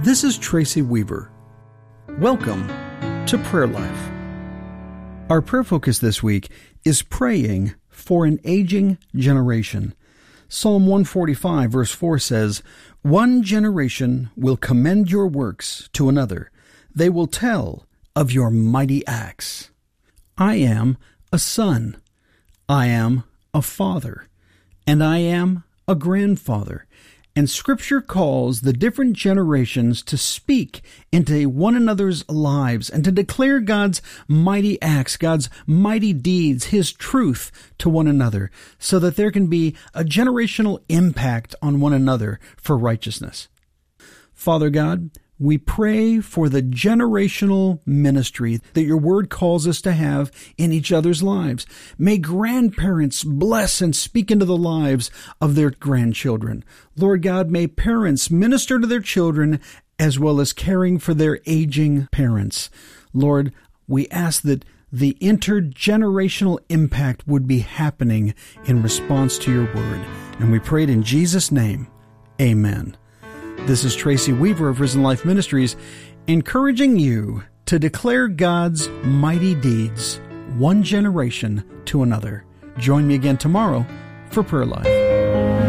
This is Tracy Weaver. Welcome to Prayer Life. Our prayer focus this week is praying for an aging generation. Psalm 145 verse 4 says, "One generation will commend your works to another. They will tell of your mighty acts." I am a son. I am a father. And I am a grandfather. And Scripture calls the different generations to speak into one another's lives and to declare God's mighty acts, God's mighty deeds, His truth to one another, so that there can be a generational impact on one another for righteousness. Father God, we pray for the generational ministry that your word calls us to have in each other's lives. May grandparents bless and speak into the lives of their grandchildren. Lord God, may parents minister to their children as well as caring for their aging parents. Lord, we ask that the intergenerational impact would be happening in response to your word. And we pray it in Jesus' name. Amen. This is Tracy Weaver of Risen Life Ministries, encouraging you to declare God's mighty deeds one generation to another. Join me again tomorrow for Prayer Life.